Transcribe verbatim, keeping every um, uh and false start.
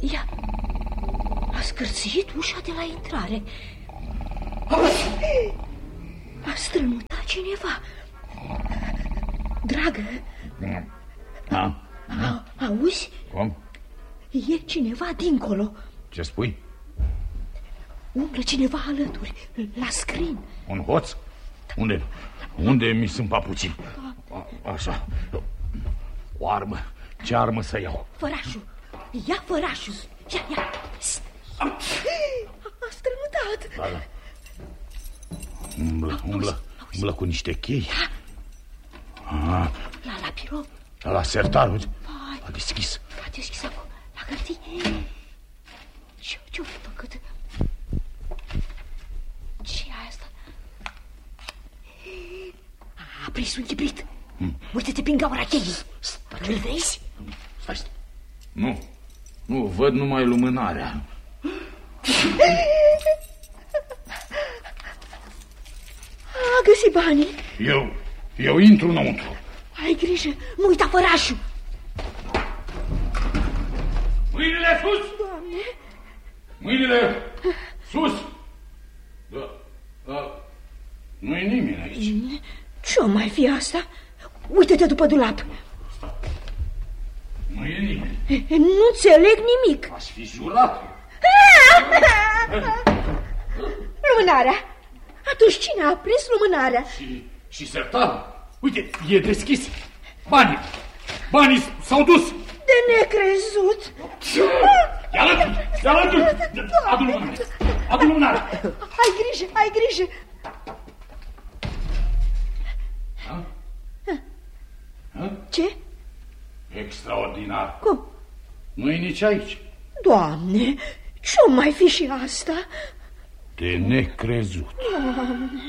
Ia, a scârțit ușa de la intrare. A strănutat cineva. Dragă, da. A, auzi? Cum? E cineva dincolo. Ce spui? Umblă cineva alături, la scrin. Un hoț? Unde? Unde mi sunt papucii? A, așa. O armă. Ce armă să iau? Fărașul. Ia fărașul. Ia, ia. A, a strănutat. Da, da. Umblă, umblă, umblă cu niște chei. La, la birou. La, la sertar, uite. A deschis. A deschis acum, la hârtii. Ce, ce-o făcut? Ce e asta? A prins un chibrit. Hmm. Uite-te prin gaura cheii. Îl vezi? Stai, stai. Nu, nu, văd numai lumânarea. A găsit banii. Eu, eu intru înăuntru. Ai grijă, nu uita fărașul. Mâinile sus! Doamne! Mâinile sus! Da, da. Nu-i nimeni aici. Ce-o mai fi asta? Uite-te după dulap. Nu e nimeni. Nu înțeleg nimic. Aș fi jurat. Lumânarea. Atunci cine a prins lumânarea? Și, și sertarul. Uite, e deschis. Banii. Banii s-au dus. De necrezut. Ia alături, ia alături. Adu lumânarea. Adu lumânarea. Ai grijă, ai grijă. Ha? Ha? Ce? Extraordinar. Cum? Nu-i nici aici. Doamne, ce-o mai fi și asta? De necrezut. Doamne.